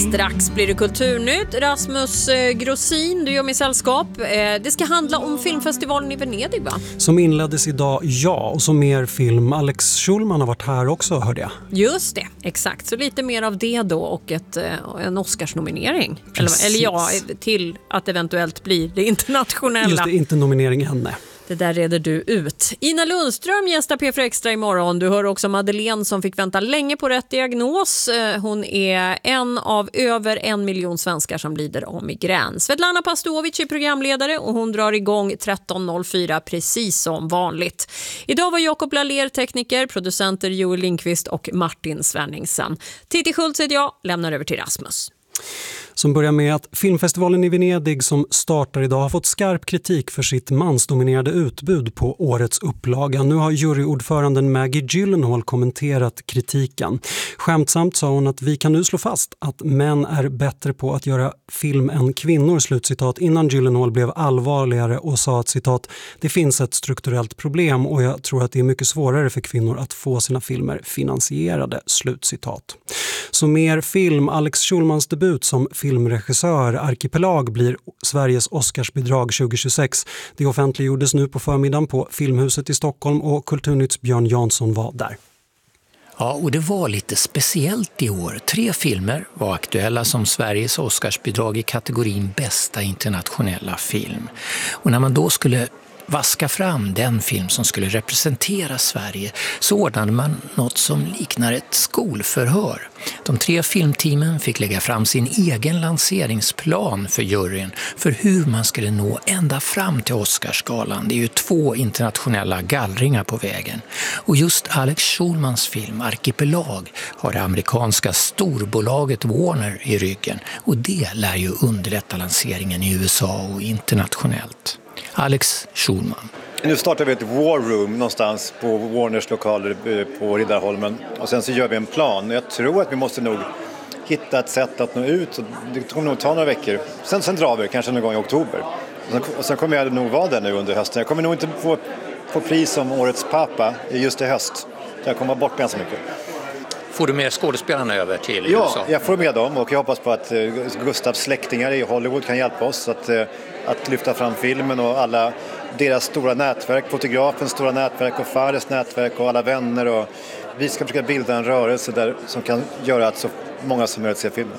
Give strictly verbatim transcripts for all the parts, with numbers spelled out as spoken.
Strax blir det kulturnytt. Rasmus Grossin, du gör mig sällskap. Det ska handla om filmfestivalen i Venedig, va? Som inleddes idag, ja. Och så mer film. Alex Schulman har varit här också, hörde jag. Just det, exakt. Så lite mer av det då och ett, en Oscarsnominering. Eller, eller ja, till att eventuellt bli det internationella. Just det, inte nominering än, nej. Det där reder du ut. Ina Lundström gästar P fyra Extra imorgon. Du hör också Madeleine som fick vänta länge på rätt diagnos. Hon är en av över en miljon svenskar som lider av migrän. Svetlana Pastovic är programledare och hon drar igång tretton noll fyra precis som vanligt. Idag var Jakob Laller tekniker, producenter Joel Lindqvist och Martin Svenningsen. Titti Schultz heter jag, lämnar över till Rasmus. Som börjar med att filmfestivalen i Venedig som startar idag har fått skarp kritik för sitt mansdominerade utbud på årets upplaga. Nu har juryordföranden Maggie Gyllenhaal kommenterat kritiken. Skämtsamt sa hon att vi kan nu slå fast att män är bättre på att göra film än kvinnor, slutcitat, innan Gyllenhaal blev allvarligare och sa att citat, det finns ett strukturellt problem och jag tror att det är mycket svårare för kvinnor att få sina filmer finansierade, slutcitat. Så mer film. Alex Schulmans debut som filmregissör Arkipelag blir Sveriges Oscarsbidrag tjugohundratjugosex. Det offentliggjordes nu på förmiddagen på Filmhuset i Stockholm och Kulturnytts Björn Jansson var där. Ja, och det var lite speciellt i år. Tre filmer var aktuella som Sveriges Oscarsbidrag i kategorin bästa internationella film. Och när man då skulle vaska fram den film som skulle representera Sverige så ordnade man något som liknar ett skolförhör. De tre filmteamen fick lägga fram sin egen lanseringsplan för juryn för hur man skulle nå ända fram till Oscarsgalan. Det är ju två internationella gallringar på vägen. Och just Alex Schulmans film Arkipelag har det amerikanska storbolaget Warner i ryggen och det lär ju underlätta lanseringen i U S A och internationellt. Alex Schulman. Nu startar vi ett war room någonstans på Warners lokaler på Riddarholmen och sen så gör vi en plan. Jag tror att vi måste nog hitta ett sätt att nå ut. Det kommer nog ta några veckor. Sen, sen drar vi, kanske någon gång i oktober. Och sen, och sen kommer jag nog vara där nu under hösten. Jag kommer nog inte få, få pris som årets pappa just i höst. Jag kommer vara bort ganska mycket. Får du med skådespelarna över till ja, U S A? Ja, jag får med dem och jag hoppas på att Gustavs släktingar i Hollywood kan hjälpa oss att, att lyfta fram filmen och alla deras stora nätverk, fotografens stora nätverk och Fares nätverk och alla vänner. Och vi ska försöka bilda en rörelse där som kan göra att så många som möjligt ser filmen.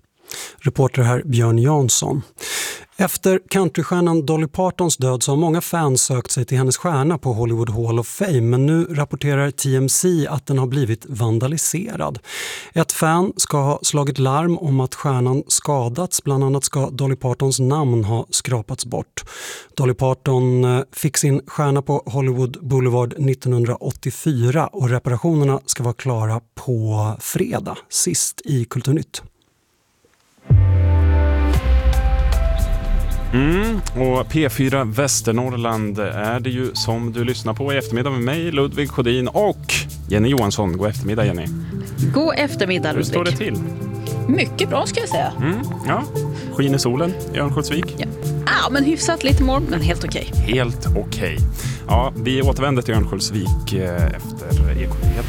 Reporter här Björn Jansson. Efter countrystjärnan Dolly Partons död så har många fans sökt sig till hennes stjärna på Hollywood Hall of Fame, men nu rapporterar T M C att den har blivit vandaliserad. Ett fan ska ha slagit larm om att stjärnan skadats, bland annat ska Dolly Partons namn ha skrapats bort. Dolly Parton fick sin stjärna på Hollywood Boulevard nittonhundraåttiofyra och reparationerna ska vara klara på fredag, sist i Kulturnytt. Mm, och P fyra Västernorrland är det ju som du lyssnar på i eftermiddag med mig, Ludvig Sjödin och Jenny Johansson. God eftermiddag, Jenny. God eftermiddag, Ludvig. Hur står det till? Mycket bra, ska jag säga. Mm, ja, skiner solen i Örnsköldsvik? Ja. Ah, men hyfsat lite moln, men helt okej. Okay. Helt okej. Okay. Ja, vi återvänder till Örnsköldsvik efter Ekonyheter.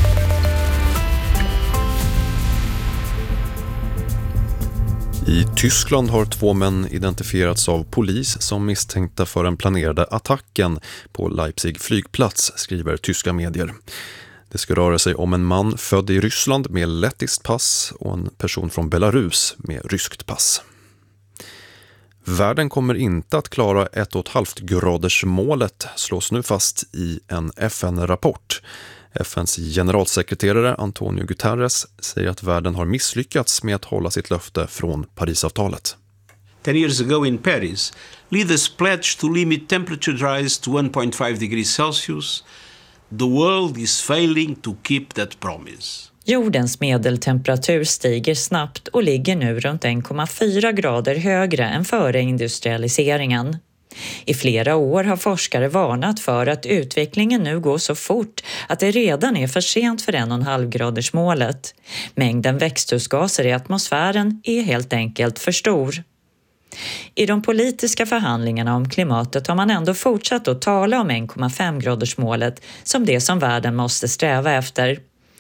I Tyskland har två män identifierats av polis som misstänkta för den planerade attacken på Leipzig flygplats, skriver tyska medier. Det ska röra sig om en man född i Ryssland med lettiskt pass och en person från Belarus med ryskt pass. Världen kommer inte att klara ett och ett halvt graders målet, slås nu fast i en F N-rapport. F N:s generalsekreterare Antonio Guterres säger att världen har misslyckats med att hålla sitt löfte från Parisavtalet. Ten years ago in Paris, leaders pledged to limit temperature rise to one point five degrees Celsius. The world is failing to keep that promise. Jordens medeltemperatur stiger snabbt och ligger nu runt en komma fyra grader högre än före industrialiseringen. I flera år har forskare varnat för att utvecklingen nu går så fort att det redan är för sent för en och en halv graders målet. Mängden växthusgaser i atmosfären är helt enkelt för stor. I de politiska förhandlingarna om klimatet har man ändå fortsatt att tala om en komma fem graders målet som det som världen måste sträva efter.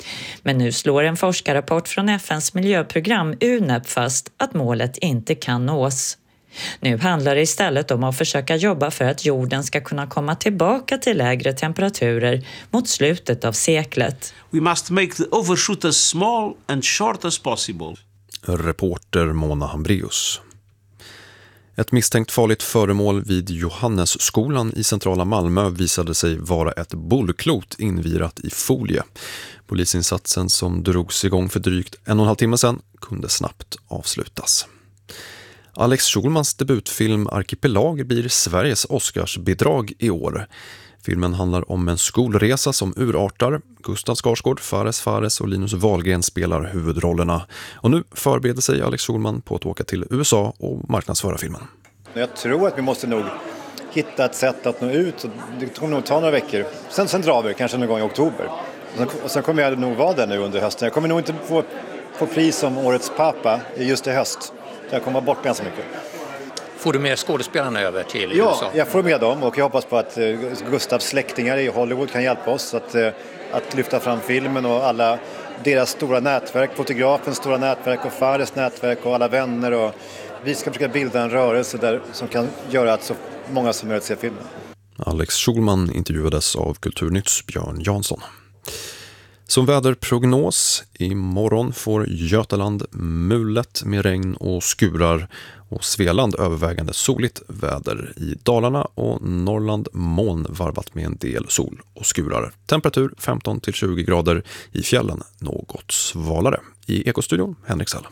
Men nu slår en forskarrapport från F N:s miljöprogram U N E P fast att målet inte kan nås. Nu handlar det istället om att försöka jobba för att jorden ska kunna komma tillbaka till lägre temperaturer mot slutet av seklet. We must make the overshoot as small and short as possible. Reporter Mona Hambreus. Ett misstänkt farligt föremål vid Johannesskolan i centrala Malmö visade sig vara ett bollklot invirat i folie. Polisinsatsen som drogs igång för drygt en och en halv timme sedan kunde snabbt avslutas. Alex Schulmans debutfilm Arkipelag blir Sveriges Oscarsbidrag i år. Filmen handlar om en skolresa som urartar. Gustav Skarsgård, Fares Fares och Linus Wahlgren spelar huvudrollerna. Och nu förbereder sig Alex Schulman på att åka till U S A och marknadsföra filmen. Jag tror att vi måste nog hitta ett sätt att nå ut. Det kommer nog ta några veckor. Sen, sen drar vi, kanske någon gång i oktober. Och sen, och sen kommer jag nog vara där nu under hösten. Jag kommer nog inte få, få pris som årets pappa just i höst. Jag kommer bort ganska mycket. Får du med skådespelarna över till ja, U S A? Ja, jag får med dem och jag hoppas på att uh, Gustavs släktingar i Hollywood kan hjälpa oss att, uh, att lyfta fram filmen och alla deras stora nätverk, fotografens stora nätverk och Fares nätverk och alla vänner. Och vi ska försöka bilda en rörelse där som kan göra att så många som möjligt ser filmen. Alex Schulman intervjuades av Kulturnytts Björn Jansson. Som väderprognos, imorgon får Götaland mulet med regn och skurar och Svealand övervägande soligt väder i Dalarna och Norrland moln varvat med en del sol och skurar. Temperatur femton till tjugo grader, i fjällen något svalare. I Ekostudion, Henrik Sall.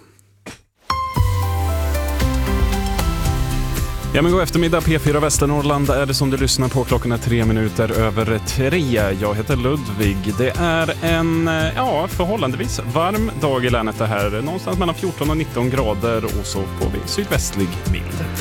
Ja, men god eftermiddag, P fyra Västernorrland är det som du lyssnar på. Klockan är tre minuter över tre. Jag heter Ludvig. Det är en ja, förhållandevis varm dag i länet det här. Någonstans mellan fjorton och nitton grader och så får vi sydvästlig vind.